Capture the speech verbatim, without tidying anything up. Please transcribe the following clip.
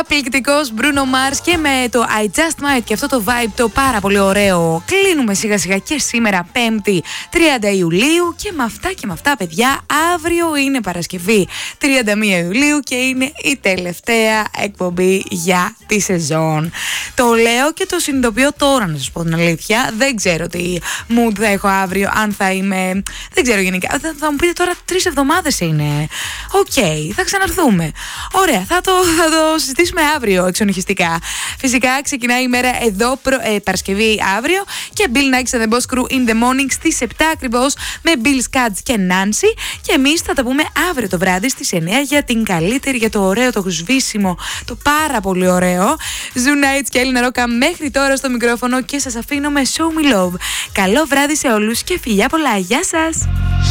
Καταπληκτικός Bruno Mars και με το I Just Might και αυτό το vibe το πάρα πολύ ωραίο. Κλείνουμε σιγά σιγά και σήμερα Πέμπτη τριάντα Ιουλίου και με αυτά και με αυτά παιδιά αύριο είναι Παρασκευή τριάντα μία Ιουλίου και είναι η τελευταία εκπομπή για τη σεζόν. Το λέω και το συνειδητοποιώ τώρα να σας πω την αλήθεια. Δεν ξέρω τι mood θα έχω αύριο, αν θα είμαι... Δεν ξέρω γενικά. Θα, θα μου πείτε τώρα τρεις εβδομάδες είναι. Οκ, okay, θα ξαναρθούμε. Ωραία, θα το, θα το συζητήσουμε αύριο εξονυχιστικά. Φυσικά ξεκινάει η μέρα εδώ προ, ε, Παρασκευή αύριο και Bill Nackis and the Boss Crew in the morning στις επτά ακριβώς με Bill Scudds και Nancy και εμείς θα τα πούμε αύριο το βράδυ στις εννιά για την καλύτερη, για το ωραίο, το σβήσιμο, το πάρα πολύ ωραίο Zoo Nights και Έλληνα Ρόκα μέχρι τώρα στο μικρόφωνο και σας αφήνω με Show Me Love. Καλό βράδυ σε όλους και φιλιά πολλά, γεια σας!